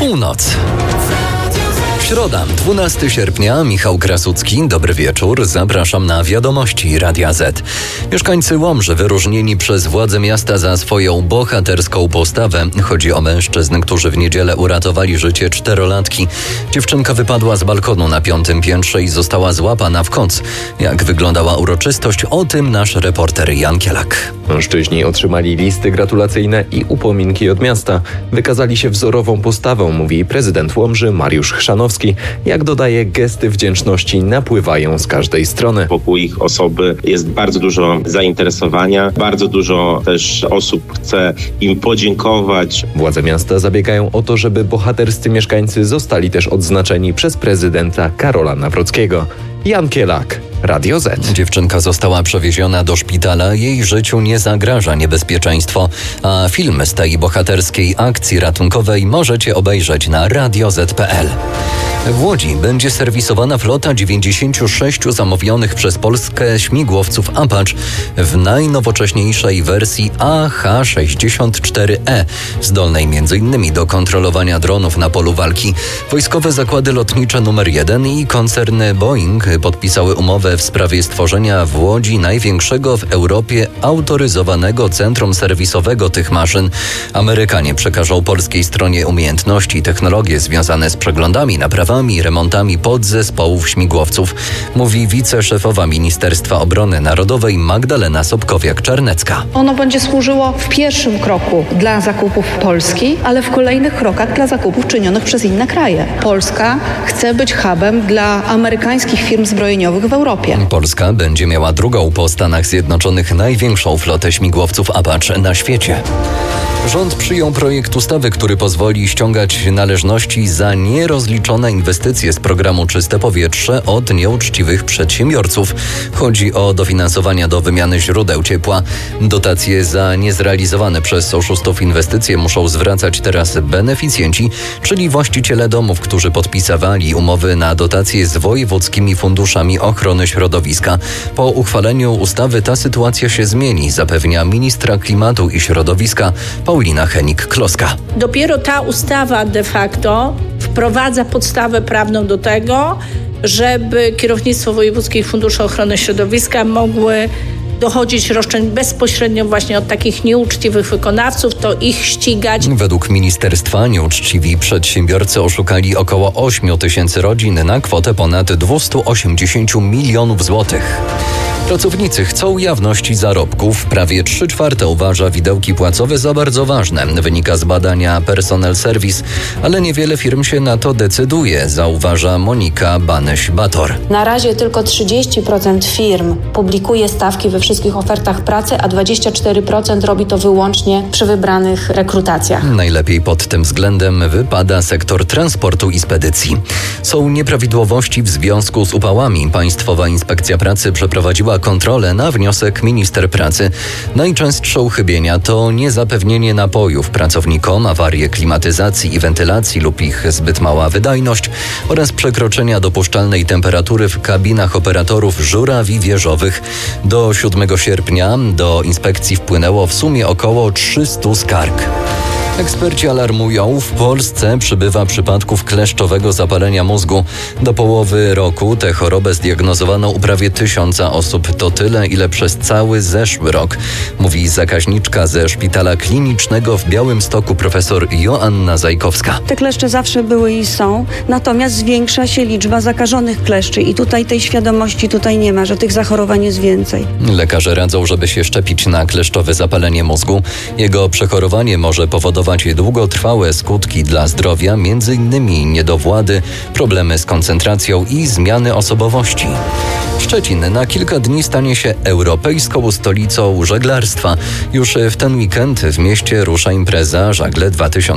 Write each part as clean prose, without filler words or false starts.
Północ. Środa, 12 sierpnia, Michał Krasucki, dobry wieczór, zapraszam na wiadomości Radia Z. Mieszkańcy Łomży wyróżnieni przez władze miasta za swoją bohaterską postawę. Chodzi o mężczyzn, którzy w niedzielę uratowali życie 4-latki. Dziewczynka wypadła z balkonu na 5. piętrze i została złapana w koc. Jak wyglądała uroczystość, o tym nasz reporter Jan Kielak. Mężczyźni otrzymali listy gratulacyjne i upominki od miasta. Wykazali się wzorową postawą, mówi prezydent Łomży Mariusz Chrzanowski. Jak dodaje, gesty wdzięczności napływają z każdej strony. Wokół ich osoby jest bardzo dużo zainteresowania, bardzo dużo też osób chce im podziękować. Władze miasta zabiegają o to, żeby bohaterscy mieszkańcy zostali też odznaczeni przez prezydenta Karola Nawrockiego. Jan Kielak, Radio Z. Dziewczynka została przewieziona do szpitala, jej życiu nie zagraża niebezpieczeństwo, a film z tej bohaterskiej akcji ratunkowej możecie obejrzeć na radioz.pl. W Łodzi będzie serwisowana flota 96 zamówionych przez Polskę śmigłowców Apache w najnowocześniejszej wersji AH-64E, zdolnej m.in. do kontrolowania dronów na polu walki. Wojskowe zakłady lotnicze nr 1 i koncerny Boeing podpisały umowę w sprawie stworzenia w Łodzi największego w Europie autoryzowanego centrum serwisowego tych maszyn. Amerykanie przekażą polskiej stronie umiejętności i technologie związane z przeglądami, naprawami, remontami podzespołów śmigłowców, mówi wiceszefowa Ministerstwa Obrony Narodowej Magdalena Sobkowiak-Czarnecka. Ono będzie służyło w pierwszym kroku dla zakupów Polski, ale w kolejnych krokach dla zakupów czynionych przez inne kraje. Polska chce być hubem dla amerykańskich firm zbrojeniowych w Europie. Polska będzie miała drugą po Stanach Zjednoczonych największą flotę śmigłowców Apache na świecie. Rząd przyjął projekt ustawy, który pozwoli ściągać należności za nierozliczone inwestycje z programu Czyste Powietrze od nieuczciwych przedsiębiorców. Chodzi o dofinansowania do wymiany źródeł ciepła. Dotacje za niezrealizowane przez oszustów inwestycje muszą zwracać teraz beneficjenci, czyli właściciele domów, którzy podpisywali umowy na dotacje z wojewódzkimi funduszami ochrony środowiska. Po uchwaleniu ustawy ta sytuacja się zmieni, zapewnia ministra klimatu i środowiska Paulina Henik-Kloska. Dopiero ta ustawa de facto wprowadza podstawę prawną do tego, żeby kierownictwo wojewódzkich funduszy ochrony środowiska mogły dochodzić roszczeń bezpośrednio właśnie od takich nieuczciwych wykonawców, to ich ścigać. Według ministerstwa nieuczciwi przedsiębiorcy oszukali około 8 tysięcy rodzin na kwotę ponad 280 milionów złotych. Pracownicy chcą jawności zarobków. Prawie 3/4 uważa widełki płacowe za bardzo ważne. Wynika z badania Personal Service, ale niewiele firm się na to decyduje, zauważa Monika Banyś-Bator. Na razie tylko 30% firm publikuje stawki we wszystkich ofertach pracy, a 24% robi to wyłącznie przy wybranych rekrutacjach. Najlepiej pod tym względem wypada sektor transportu i spedycji. Są nieprawidłowości w związku z upałami. Państwowa Inspekcja Pracy przeprowadziła kontrolę na wniosek minister pracy. Najczęstsze uchybienia to niezapewnienie napojów pracownikom, awarie klimatyzacji i wentylacji lub ich zbyt mała wydajność oraz przekroczenia dopuszczalnej temperatury w kabinach operatorów żurawi wieżowych. Do 7 sierpnia do inspekcji wpłynęło w sumie około 300 skarg. Eksperci alarmują, w Polsce przybywa przypadków kleszczowego zapalenia mózgu. Do połowy roku tę chorobę zdiagnozowano u prawie 1000 osób. To tyle, ile przez cały zeszły rok, mówi zakaźniczka ze Szpitala Klinicznego w Białymstoku profesor Joanna Zajkowska. Te kleszcze zawsze były i są, natomiast zwiększa się liczba zakażonych kleszczy i tutaj tej świadomości nie ma, że tych zachorowań jest więcej. Lekarze radzą, żeby się szczepić na kleszczowe zapalenie mózgu. Jego przechorowanie może powodować długotrwałe skutki dla zdrowia, m.in. niedowłady, problemy z koncentracją i zmiany osobowości. Szczecin na kilka dni stanie się europejską stolicą żeglarstwa. Już w ten weekend w mieście rusza impreza Żagle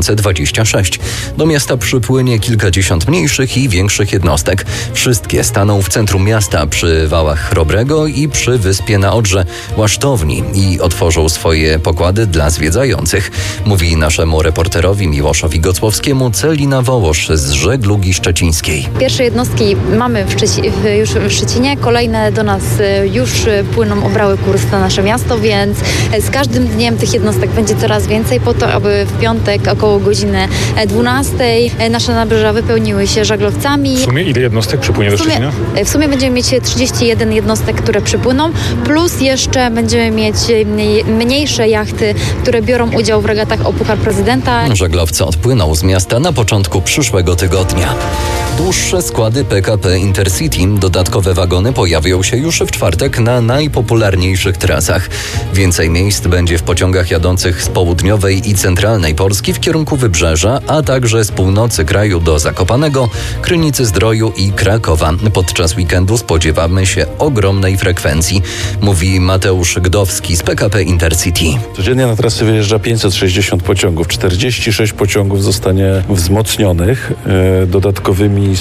2026. Do miasta przypłynie kilkadziesiąt mniejszych i większych jednostek. Wszystkie staną w centrum miasta przy wałach Chrobrego i przy wyspie na Odrze, Łasztowni i otworzą swoje pokłady dla zwiedzających, mówi naszemu reporterowi Miłoszowi Gocłowskiemu Celina Wołosz z Żeglugi Szczecińskiej. Pierwsze jednostki mamy już w Szczecinie, kolejne kolejne do nas już płyną, obrały kurs na nasze miasto, więc z każdym dniem tych jednostek będzie coraz więcej po to, aby w piątek około godziny 12 nasze nabrzeża wypełniły się żaglowcami. W sumie ile jednostek przypłynie do Szczecina? W sumie będziemy mieć 31 jednostek, które przypłyną, plus jeszcze będziemy mieć mniejsze jachty, które biorą udział w regatach o Puchar Prezydenta. Żaglowcy odpłyną z miasta na początku przyszłego tygodnia. Dłuższe składy PKP Intercity, dodatkowe wagony pojawią się już w czwartek na najpopularniejszych trasach. Więcej miejsc będzie w pociągach jadących z południowej i centralnej Polski w kierunku Wybrzeża, a także z północy kraju do Zakopanego, Krynicy-Zdroju i Krakowa. Podczas weekendu spodziewamy się ogromnej frekwencji, mówi Mateusz Gdowski z PKP Intercity. Codziennie na trasy wyjeżdża 560 pociągów. 46 pociągów zostanie wzmocnionych dodatkowymi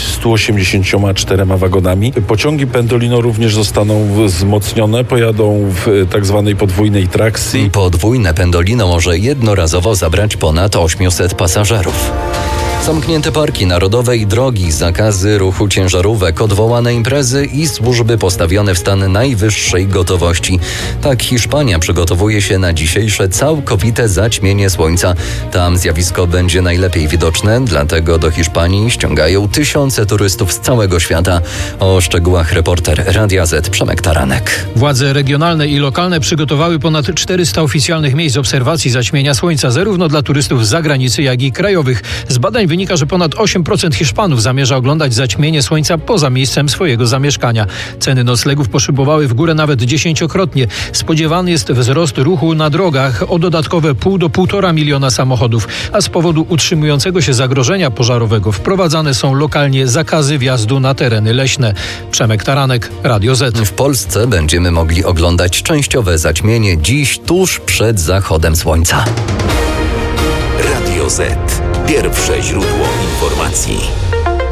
184 wagonami. Pociągi Pendolino również zostaną wzmocnione, pojadą w tak zwanej podwójnej trakcji. Podwójne Pendolino może jednorazowo zabrać ponad 800 pasażerów. Zamknięte parki narodowe i drogi, zakazy ruchu ciężarówek, odwołane imprezy i służby postawione w stan najwyższej gotowości. Tak Hiszpania przygotowuje się na dzisiejsze całkowite zaćmienie słońca. Tam zjawisko będzie najlepiej widoczne, dlatego do Hiszpanii ściągają tysiące turystów z całego świata. O szczegółach reporter Radia Z Przemek Taranek. Władze regionalne i lokalne przygotowały ponad 400 oficjalnych miejsc obserwacji zaćmienia słońca, zarówno dla turystów z zagranicy, jak i krajowych. Z badań wynika, że ponad 8% Hiszpanów zamierza oglądać zaćmienie słońca poza miejscem swojego zamieszkania. Ceny noclegów poszybowały w górę nawet 10-krotnie. Spodziewany jest wzrost ruchu na drogach o dodatkowe 0,5 do 1,5 miliona samochodów, a z powodu utrzymującego się zagrożenia pożarowego wprowadzane są lokalnie zakazy wjazdu na tereny leśne. Przemek Taranek, Radio Z. W Polsce będziemy mogli oglądać częściowe zaćmienie dziś tuż przed zachodem słońca. Radio Z. Pierwsze źródło informacji.